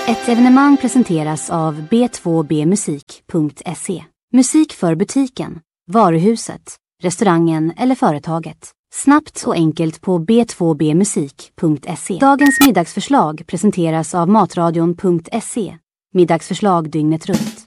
Ett evenemang presenteras av b2bmusik.se. Musik för butiken, varuhuset, restaurangen eller företaget. Snabbt och enkelt på b2bmusik.se. Dagens middagsförslag presenteras av matradion.se. Middagsförslag dygnet runt.